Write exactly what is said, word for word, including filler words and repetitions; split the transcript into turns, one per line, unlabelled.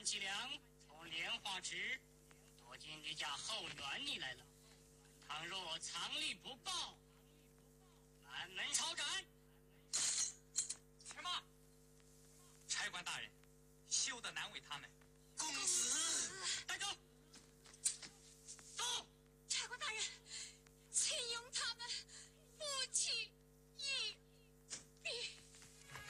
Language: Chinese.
其良从莲花池躲进你家后院里来了。倘若藏匿不报，满门抄斩。